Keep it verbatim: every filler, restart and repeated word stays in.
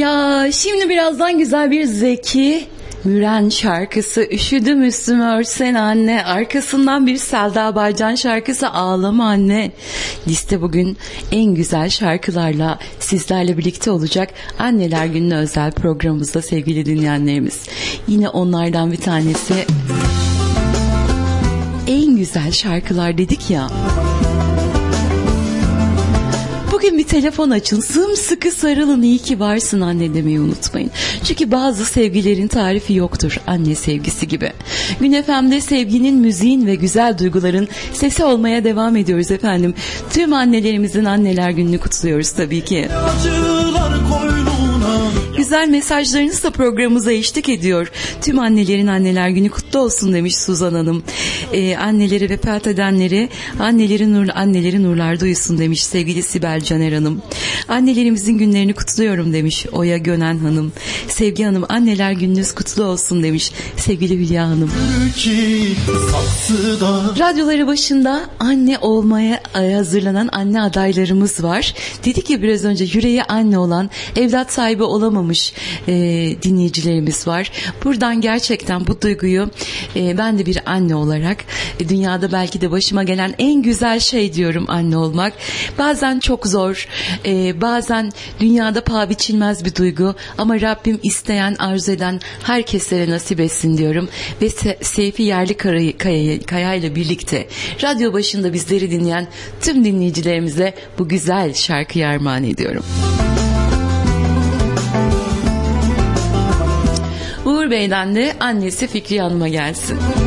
Ya şimdi birazdan güzel bir Zeki Müren şarkısı, üşüdüm üstümü örsen anne, arkasından bir Selda Baycan şarkısı, ağlama anne. Liste bugün en güzel şarkılarla sizlerle birlikte olacak Anneler Günü'ne özel programımızda sevgili dinleyenlerimiz. Yine onlardan bir tanesi, en güzel şarkılar dedik ya. Bugün bir telefon açın, sımsıkı sarılın, iyi ki varsın anne demeyi unutmayın. Çünkü bazı sevgilerin tarifi yoktur anne sevgisi gibi. Gün F M'de sevginin, müziğin ve güzel duyguların sesi olmaya devam ediyoruz efendim. Tüm annelerimizin Anneler Günü'nü kutluyoruz tabii ki. Güzel mesajlarınız da programımıza eşlik ediyor. Tüm annelerin Anneler Günü kutlu olsun demiş Suzan Hanım. Ee, anneleri vefat edenleri anneleri nur anneleri nurlarda uyusun demiş sevgili Sibel Caner Hanım. Annelerimizin günlerini kutluyorum demiş Oya Gönen Hanım. Sevgi Hanım, Anneler Gününüz kutlu olsun demiş sevgili Hülya Hanım. Radyoları başında anne olmaya hazırlanan anne adaylarımız var. Dedi ki biraz önce, yüreği anne olan, evlat sahibi olamamış e, dinleyicilerimiz var. Buradan gerçekten bu duyguyu e, ben de bir anne olarak e, dünyada belki de başıma gelen en güzel şey diyorum anne olmak. Bazen çok zor, e, bazen dünyada paha biçilmez bir duygu ama Rabbim isteyen, arzu eden herkese nasip etsin diyorum. Ve Se- Seyfi Yerlikaya Kaya, Kaya ile birlikte radyo başında bizleri dinleyen tüm dinleyicilerimize bu güzel şarkıyı armağan ediyorum. Uğur Bey'den de annesi Fikriye Hanım'a gelsin.